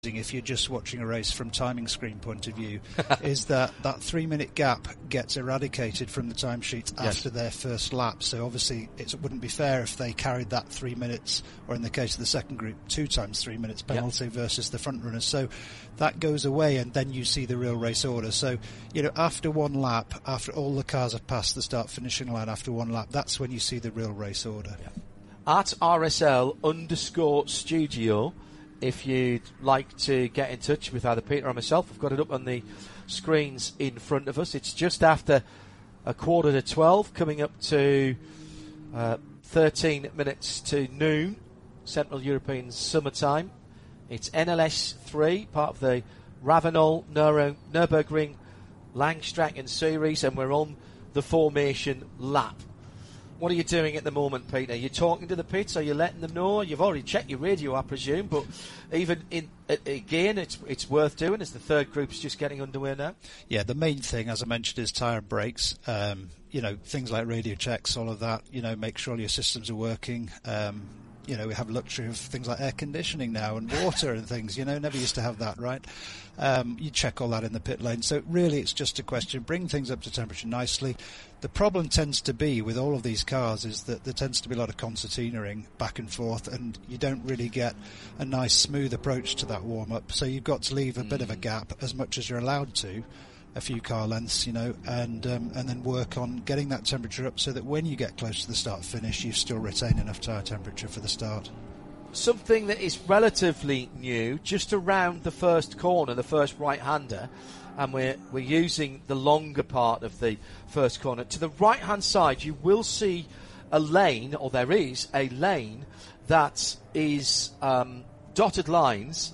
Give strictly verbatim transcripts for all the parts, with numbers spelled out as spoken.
if you're just watching a race from timing screen point of view, is that that three-minute gap gets eradicated from the timesheets yes. after their first lap. So obviously it wouldn't be fair if they carried that three minutes, or in the case of the second group, two times three minutes penalty yep. versus the front runners. So that goes away, and then you see the real race order. So, you know, after one lap, after all the cars have passed the start-finishing line after one lap, that's when you see the real race order. Yep. At R S L underscore studio, if you'd like to get in touch with either Peter or myself, we've got it up on the screens in front of us. It's just after a quarter to twelve, coming up to uh, thirteen minutes to noon, Central European summertime. It's N L S three, part of the Ravenol Nür- Nürburgring Langstrecken series, and we're on the formation lap. What are you doing at the moment, Peter? You're talking to the pits? Are you letting them know? You've already checked your radio, I presume, but even in uh, again, it's it's worth doing as the third group's just getting underway now. Yeah, the main thing, as I mentioned, is tyre and brakes. Um, you know, things like radio checks, all of that. You know, make sure your systems are working. Um, you know, we have luxury of things like air conditioning now and water and things. You know, never used to have that, right? Um, you check all that in the pit lane. So really, it's just a question, bring things up to temperature nicely. The problem tends to be with all of these cars is that there tends to be a lot of concertinaing back and forth, and you don't really get a nice smooth approach to that warm-up. So you've got to leave a mm. bit of a gap, as much as you're allowed to, a few car lengths, you know, and um, and then work on getting that temperature up so that when you get close to the start-finish, you still retain enough tyre temperature for the start. Something that is relatively new, just around the first corner, the first right-hander, and we're we're using the longer part of the first corner. To the right-hand side, you will see a lane, or there is a lane, that is um, dotted lines,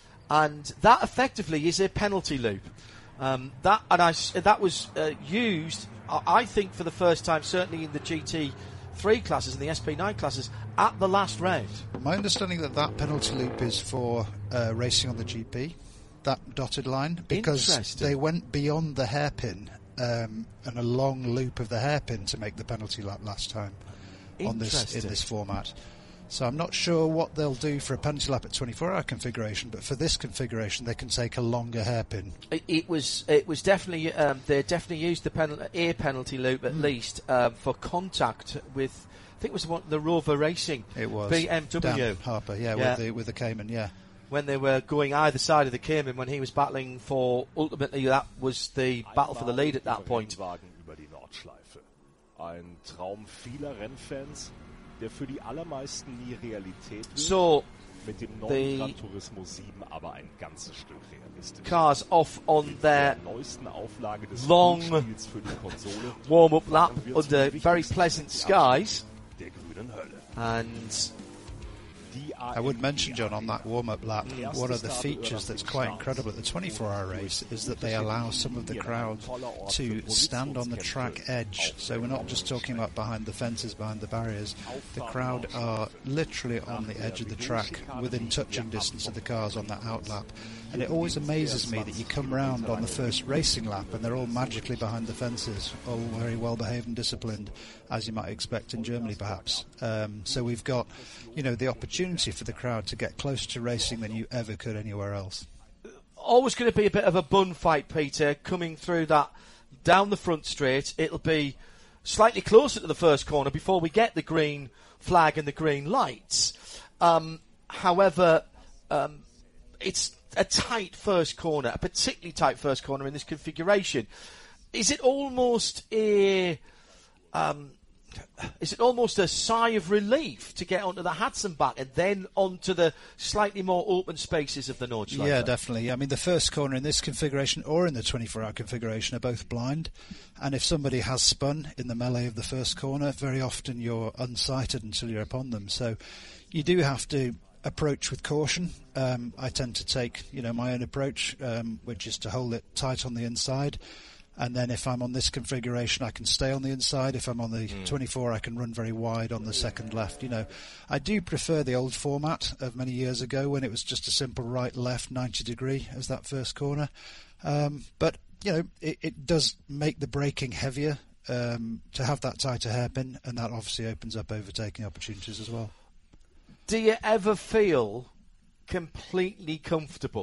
and that effectively is a penalty loop. Um, that and I, that was uh, used, I think, for the first time, certainly in the G T three classes and the S P nine classes, at the last round. My understanding that that penalty loop is for uh, racing on the G P, that dotted line, because they went beyond the hairpin um, and a long loop of the hairpin to make the penalty lap last time on this in this format. So I'm not sure what they'll do for a penalty lap at twenty-four hour configuration, but for this configuration, they can take a longer hairpin. It, it was it was definitely um, they definitely used the penal- air penalty loop at mm. least um, for contact with. I think it was one, the Rover Racing. It was B M W. Dan Harper, yeah, yeah, with the with the Cayman, yeah. When they were going either side of the Cayman, when he was battling for, ultimately that was the battle for the lead at that point. Ein Traum vieler Rennfans, der für die allermeisten nie Realität wird. So, mit dem neuen Gran Turismo sieben aber ein ganzes Stück realistisch. Cars off on their neuesten Auflage des long für die Konsole warm-up lap under very pleasant skies. Der grünen Hölle. And I would mention, John, on that warm-up lap, one of the features that's quite incredible at the twenty-four hour race is that they allow some of the crowd to stand on the track edge. So we're not just talking about behind the fences, behind the barriers. The crowd are literally on the edge of the track, within touching distance of the cars on that outlap. And it always amazes me that you come round on the first racing lap and they're all magically behind the fences, all very well behaved and disciplined, as you might expect in Germany perhaps. Um, so we've got, you know, the opportunity for the crowd to get closer to racing than you ever could anywhere else. Always going to be a bit of a bun fight, Peter, coming through that down the front straight. It'll be slightly closer to the first corner before we get the green flag and the green lights. Um, however, um, it's a tight first corner, a particularly tight first corner in this configuration. Is it almost a um, is it almost a sigh of relief to get onto the Hatzenbach and then onto the slightly more open spaces of the Nordschleife? Yeah, definitely. I mean, the first corner in this configuration or in the twenty-four hour configuration are both blind, and if somebody has spun in the melee of the first corner, very often you're unsighted until you're upon them. So you do have to approach with caution. Um, I tend to take, you know, my own approach, um, which is to hold it tight on the inside. And then if I'm on this configuration, I can stay on the inside. If I'm on the mm. twenty-four, I can run very wide on the second left. You know, I do prefer the old format of many years ago when it was just a simple right-left ninety degree as that first corner. Um, but, you know, it, it does make the braking heavier um, to have that tighter hairpin, and that obviously opens up overtaking opportunities as well. Do you ever feel completely comfortable.